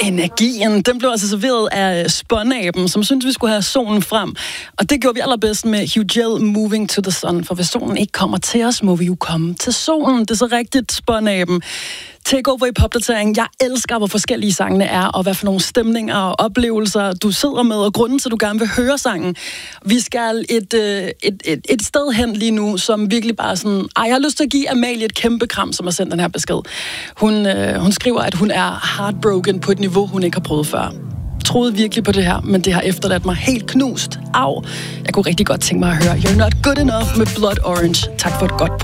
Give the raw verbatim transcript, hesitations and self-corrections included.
Energien, den blev altså serveret af Spånaben, som synes vi skulle have solen frem. Og det gjorde vi allerbedst med Hugh Gell, Moving to the Sun. For hvis solen ikke kommer til os, må vi jo komme til solen. Det er så rigtigt, Spånaben. Take over i popdatering. Jeg elsker, hvor forskellige sangene er, og hvad for nogle stemninger og oplevelser du sidder med, og grunden til, at du gerne vil høre sangen. Vi skal et, et, et, et sted hen lige nu, som virkelig bare sådan... Ej, jeg har lyst til at give Amalie et kæmpe kram, som har sendt den her besked. Hun, øh, hun skriver, at hun er heartbroken på et niveau, hun ikke har prøvet før. Jeg troede virkelig på det her, men det har efterladt mig helt knust. Au! Jeg kunne rigtig godt tænke mig at høre You're Not Good Enough med Blood Orange. Tak for et godt program.